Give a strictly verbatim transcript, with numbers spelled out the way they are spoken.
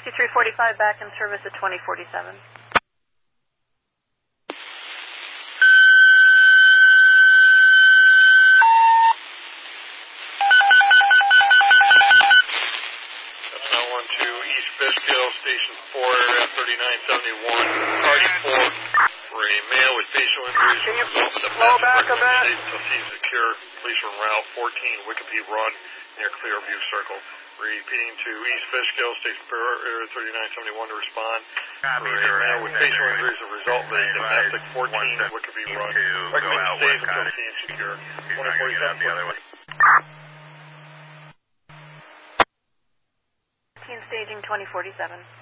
three forty-five back in service at twenty forty-seven. East Fishkill, Station four, F thirty-nine seventy-one, Party four, for a male with facial injuries. Can you slow back a bit? Until seen secure. Police from Route fourteen, Wikipedia Run, near Clearview Circle. Repeating to East Fishkill, Station four, thirty-nine seventy-one to respond. For a male with facial injuries as a result of a domestic fourteen, Wikipedia Run. Recommend stays until seen secure. twenty forty-seven. Staging twenty forty-seven.